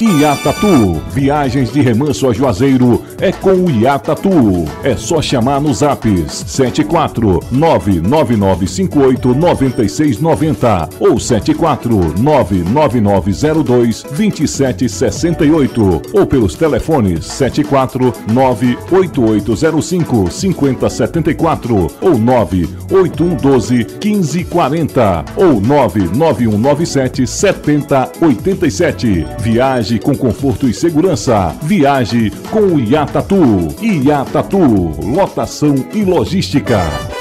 Iatatu, viagens de remanso a Juazeiro é com o Iatatu. É só chamar nos zaps 74999589690 ou 74999022768 ou pelos telefones 74988055074 ou 981121540 ou 991977087. Viaje com conforto e segurança. Viaje com o Iatatu. Iatatu, lotação e logística.